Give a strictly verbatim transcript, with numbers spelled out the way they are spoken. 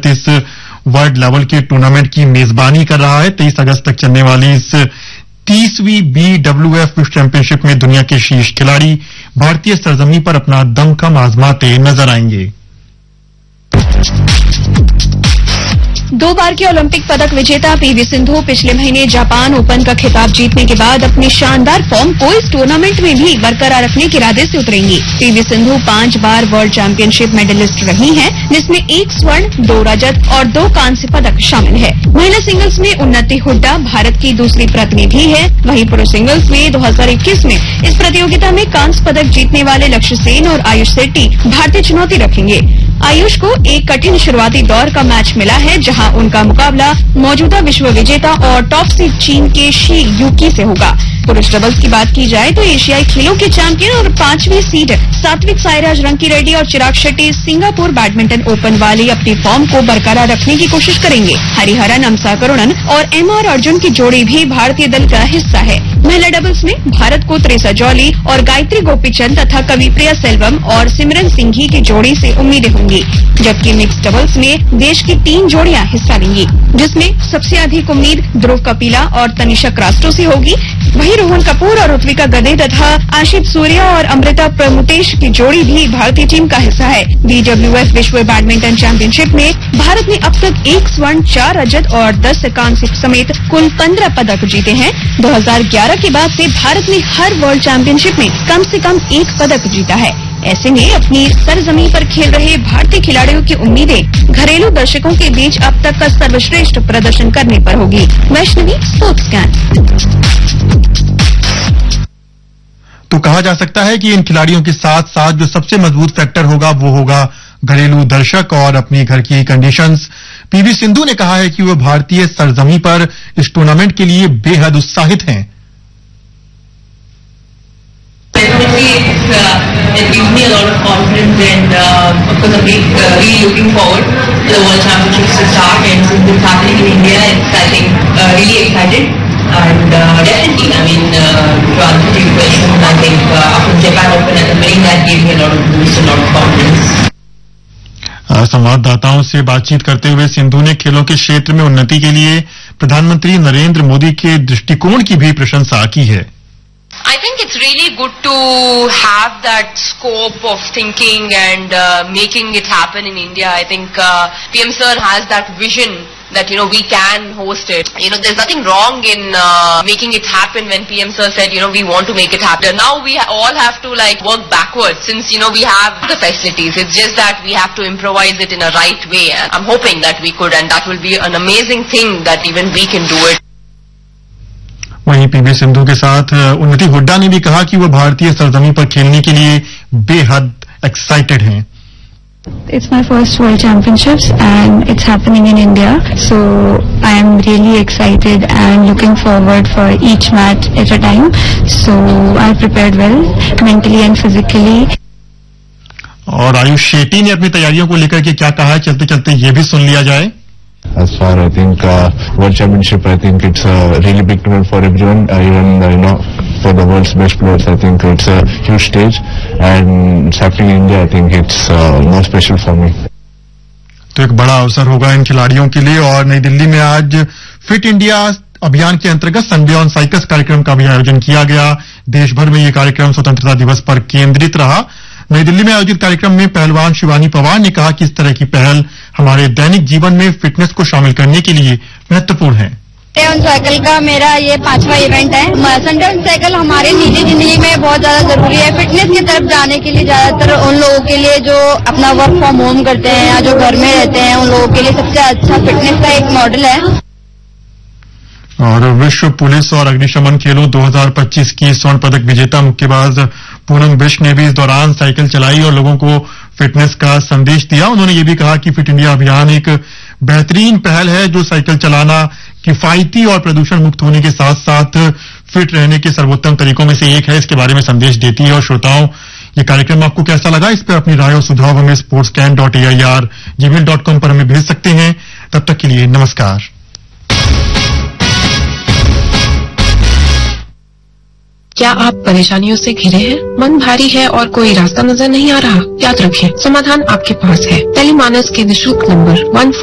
भारत इस world level के tournament की मेजबानी कर रहा है। तेईस अगस्त तक चलने वाली इस तीसवीं बी डब्ल्यू एफ विश्व चैंपियनशिप में दुनिया के शीर्ष खिलाड़ी भारतीय सरजमीं पर अपना दमखम आजमाते नजर आएंगे। दो बार के ओलंपिक पदक विजेता पीवी सिंधु पिछले महीने जापान ओपन का खिताब जीतने के बाद अपनी शानदार फॉर्म को इस टूर्नामेंट में भी बरकरार रखने के इरादे से उतरेंगी। पीवी सिंधु पांच बार वर्ल्ड चैंपियनशिप मेडलिस्ट रही हैं, जिसमें एक स्वर्ण, दो रजत और दो कांस्य पदक शामिल है। महिला सिंगल्स में उन्नति हुड्डा भारत की दूसरी प्रतिनिधि है। वहीं पुरुष सिंगल्स में दो हजार इक्कीस में इस प्रतियोगिता में कांस्य पदक जीतने वाले लक्ष्य सेन और आयुष शेट्टी भारतीय चुनौती रखेंगे। आयुष को एक कठिन शुरुआती दौर का मैच मिला है, जहां उनका मुकाबला मौजूदा विश्व विजेता और टॉप सीड चीन के शी यूकी से होगा। पुरुष डबल्स की बात की जाए तो एशियाई खेलों के चैंपियन और पांचवीं सीड सात्विक साईराज रंकीरेड्डी और Chirag Shetty Singapore badminton open वाली अपनी फॉर्म को बरकरार रखने की कोशिश करेंगे। हरिहरन, अमसा करुणन और एम आर अर्जुन की जोड़ी भी भारतीय दल का हिस्सा है। महिला डबल्स में भारत को त्रेसा जॉली और गायत्री गोपीचंद तथा कविप्रिया सेल्वम और सिमरन सिंघी की जोड़ी से उम्मीदें होंगी, जबकि मिक्स डबल्स में देश की तीन जोड़ियां हिस्सा लेंगी, जिसमें सबसे अधिक उम्मीद ध्रुव कपिला और तनिषा क्रास्टो से होगी। वहीं रोहन कपूर और ऋत्विका गदे तथा आशित सूर्या और अमृता प्रमुतेश की जोड़ी भी भारतीय टीम का हिस्सा है। बी डब्ल्यू एफ विश्व बैडमिंटन चैंपियनशिप में भारत ने अब तक एक स्वर्ण, चार रजत और दस कांस्य समेत कुल पंद्रह पदक जीते हैं। दो हजार ग्यारह के बाद से भारत ने हर वर्ल्ड चैंपियनशिप में कम से कम एक पदक जीता है। ऐसे में अपनी सरजमीं पर खेल रहे भारतीय खिलाड़ियों की उम्मीदें घरेलू दर्शकों के बीच अब तक का सर्वश्रेष्ठ प्रदर्शन करने पर होगी। Vaishnavi, sports scan. तो कहा जा सकता है कि इन खिलाड़ियों के साथ साथ जो सबसे मजबूत फैक्टर होगा वो होगा घरेलू दर्शक और अपनी घर की कंडीशंस। पीवी सिंधु ने कहा है कि वो भारतीय सरजमीं पर इस टूर्नामेंट के लिए बेहद उत्साहित हैं। Definitely, it's, uh, it gives me a lot of confidence, and uh, of course, I'm really, uh, really looking forward to the World Championships to start. And since it's happening in India, it's, I think, uh, really excited. And uh, definitely, I mean, uh, to answer your question, I think uh, after Japan Open and winning that gave me a lot of boost, a lot of confidence. संवाददाताओं से बातचीत करते हुए सिंधु ने खेलों के क्षेत्र में उन्नति के लिए प्रधानमंत्री नरेंद्र मोदी के दृष्टिकोण की भी प्रशंसा की है। I think it's really good to have that scope of thinking and uh, making it happen in India. I think uh, P M Sir has that vision that, you know, we can host it. You know, there's nothing wrong in uh, making it happen when P M Sir said, you know, we want to make it happen. Now we ha- all have to like work backwards since, you know, we have the facilities. It's just that we have to improvise it in a right way. And I'm hoping that we could, and that will be an amazing thing that even we can do it. वहीं PV Sindhu के साथ उन्नति हुड्डा ने भी कहा कि वो भारतीय सरजमीं पर खेलने के लिए बेहद एक्साइटेड हैं। It's my first World Championships and it's happening in India, so I am really excited and looking forward for each match at a time. So I prepared well mentally and physically. और आयुष शेट्टी ने अपनी तैयारियों को लेकर के क्या कहा है, चलते चलते ये भी सुन लिया जाए। As far I think uh, World Championship, I think it's a really big tournament for everyone, uh, even uh, you know for the world's best players. I think it's a huge stage, and it's happening in India. I think it's uh, more special for me. तो एक बड़ा अवसर होगा इन खिलाड़ियों के लिए। और नई दिल्ली में आज फिट इंडिया अभियान के अंतर्गत संडे ऑन साइकिल्स कार्यक्रम का भी आयोजन किया गया। देश भर में ये कार्यक्रम स्वतंत्रता दिवस पर केंद्रित रहा। नई दिल्ली में आयोजित कार्यक्रम में पहलवान शिवानी पवार ने कहा कि इस तरह की पहल हमारे दैनिक जीवन में फिटनेस को शामिल करने के लिए महत्वपूर्ण है। संडे ऑन साइकिल का मेरा ये पांचवा इवेंट है। संडे ऑन साइकिल हमारे निजी जिंदगी में बहुत ज्यादा जरूरी है। फिटनेस की तरफ जाने के लिए ज्यादातर उन लोगों के लिए जो अपना वर्क फ्रॉम होम करते हैं या जो घर में रहते हैं, उन लोगों के लिए सबसे अच्छा फिटनेस का एक मॉडल है। और विश्व पुलिस और अग्निशमन खेलों दो हजार पच्चीस की स्वर्ण पदक विजेता मुक्केबाज पूनम बिष्ट ने भी इस दौरान साइकिल चलाई और लोगों को फिटनेस का संदेश दिया। उन्होंने ये भी कहा कि फिट इंडिया अभियान एक बेहतरीन पहल है जो साइकिल चलाना किफायती और प्रदूषण मुक्त होने के साथ साथ फिट रहने के सर्वोत्तम तरीकों में से एक है, इसके बारे में संदेश देती है। और श्रोताओं, ये कार्यक्रम आपको कैसा लगा, इस पर अपनी राय और सुझाव हमें sports can dot A I R Gmail dot com पर हमें भेज सकते हैं। तब तक के लिए नमस्कार। क्या आप परेशानियों से घिरे हैं? मन भारी है और कोई रास्ता नजर नहीं आ रहा? याद रखें, समाधान आपके पास है। टेलीमानस के निःशुल्क नंबर वन